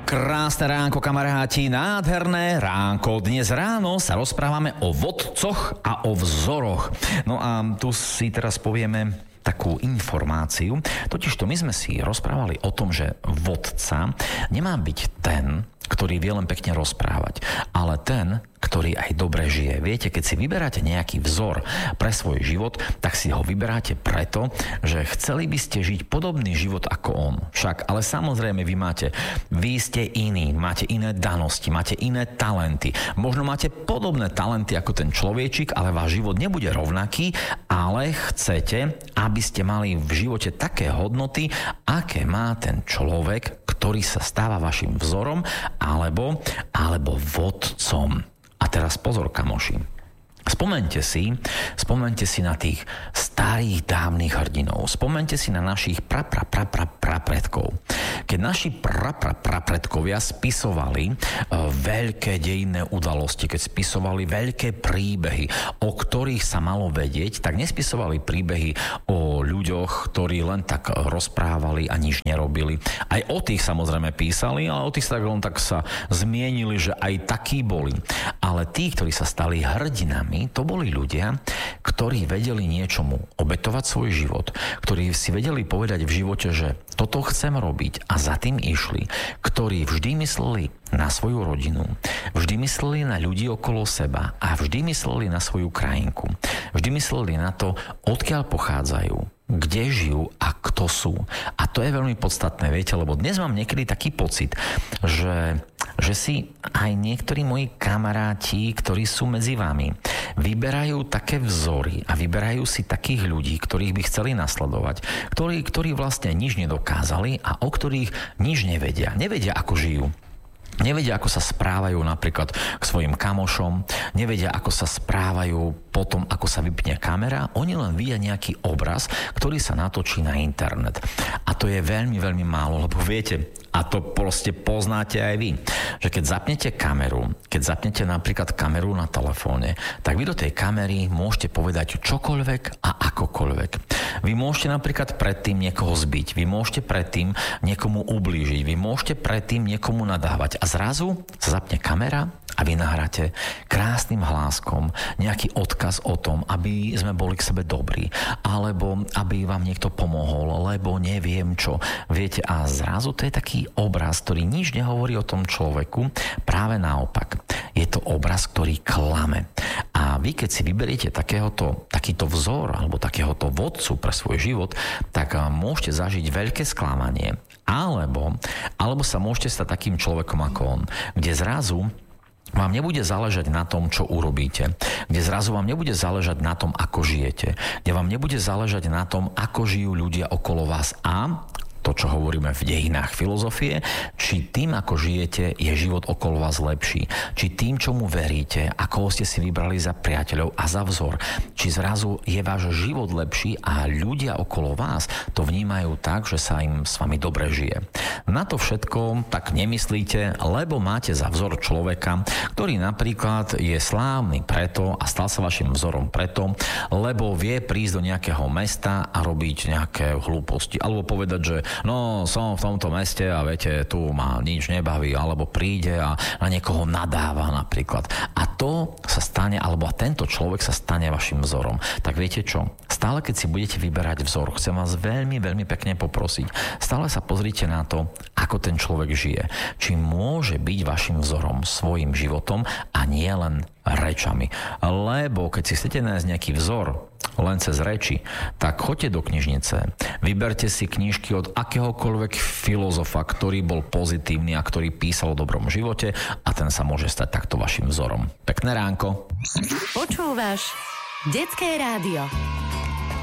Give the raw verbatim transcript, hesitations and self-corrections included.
Krásne ránko, kamaráti, nádherné ránko. Dnes ráno sa rozprávame o vodcoch a o vzoroch. No a tu si teraz povieme takú informáciu. Totižto my sme si rozprávali o tom, že vodca nemá byť ten, ktorý vie len pekne rozprávať, ale ten, ktorý aj dobre žije. Viete, keď si vyberáte nejaký vzor pre svoj život, tak si ho vyberáte preto, že chceli by ste žiť podobný život ako on. Však, ale samozrejme vy máte, vy ste iní, máte iné danosti, máte iné talenty. Možno máte podobné talenty ako ten človečik, ale váš život nebude rovnaký, ale chcete, aby ste mali v živote také hodnoty, aké má ten človek, ktorý sa stáva vašim vzorom alebo, alebo vodcom. A teraz pozor, kamoši. Spomeňte si, spomeňte si na tých starých dávnych hrdinov. Spomeňte si na našich pra, pra, pra, pra, prapredkov. Keď naši pra, pra, prapredkovia spisovali uh, veľké dejinné udalosti, keď spisovali veľké príbehy, o ktorých sa malo vedieť, tak nespisovali príbehy o ľuďoch, ktorí len tak rozprávali a nič nerobili. Aj o tých samozrejme písali, ale o tých sa len tak sa zmienili, že aj takí boli. Ale tí, ktorí sa stali hrdinami, to boli ľudia, ktorí vedeli niečomu obetovať svoj život, ktorí si vedeli povedať v živote, že toto chcem robiť a za tým išli, ktorí vždy mysleli na svoju rodinu, vždy mysleli na ľudí okolo seba a vždy mysleli na svoju krajinku. Vždy mysleli na to, odkiaľ pochádzajú, kde žijú a kto sú. A to je veľmi podstatné, viete, lebo dnes mám niekedy taký pocit, že, že si aj niektorí moji kamaráti, ktorí sú medzi vami, vyberajú také vzory a vyberajú si takých ľudí, ktorých by chceli nasledovať, ktorí, ktorí vlastne nič nedokázali a o ktorých nič nevedia. Nevedia, ako žijú. Nevedia, ako sa správajú napríklad k svojim kamošom, nevedia, ako sa správajú potom, ako sa vypne kamera, oni len vidia nejaký obraz, ktorý sa natočí na internet. A to je veľmi, veľmi málo, lebo viete, a to proste poznáte aj vy, že keď zapnete kameru, keď zapnete napríklad kameru na telefóne, tak vy do tej kamery môžete povedať čokoľvek a akokoľvek. Vy môžete napríklad predtým niekoho zbiť, vy môžete predtým niekomu ublížiť, vy môžete predtým niekomu nadávať. A zrazu sa zapne kamera a vy nahráte krásnym hláskom nejaký odkaz o tom, aby sme boli k sebe dobrí, alebo aby vám niekto pomohol, lebo neviem čo. Viete, a zrazu to je taký obraz, ktorý nič nehovorí o tom človeku, práve naopak. Je to obraz, ktorý klame. A vy, keď si vyberiete takéhoto, takýto vzor alebo takéhoto vodcu pre svoj život, tak môžete zažiť veľké sklamanie. Alebo, alebo sa môžete stať takým človekom ako on, kde zrazu vám nebude záležať na tom, čo urobíte, kde zrazu vám nebude záležať na tom, ako žijete, kde vám nebude záležať na tom, ako žijú ľudia okolo vás a to, čo hovoríme v dejinách filozofie, či tým, ako žijete, je život okolo vás lepší. Či tým, čomu veríte, ako ste si vybrali za priateľov a za vzor. Či zrazu je váš život lepší a ľudia okolo vás to vnímajú tak, že sa im s vami dobre žije. Na to všetko tak nemyslíte, lebo máte za vzor človeka, ktorý napríklad je slávny preto a stal sa vašim vzorom preto, lebo vie prísť do nejakého mesta a robiť nejaké hlúposti. Alebo povedať, že no, som v tomto meste a viete, tu ma nič nebaví, alebo príde a na niekoho nadáva napríklad. A to sa stane, alebo tento človek sa stane vašim vzorom. Tak viete čo? Stále, keď si budete vyberať vzor, chcem vás veľmi, veľmi pekne poprosiť. Stále sa pozrite na to, ako ten človek žije. Či môže byť vašim vzorom svojim životom a nie len rečami. Lebo keď si chcete nájsť nejaký vzor len cez reči, tak choďte do knižnice, vyberte si knižky od akéhokoľvek filozofa, ktorý bol pozitívny a ktorý písal o dobrom živote a ten sa môže stať takto vašim vzorom. Pekné ránko. Počúvaš Detské rádio.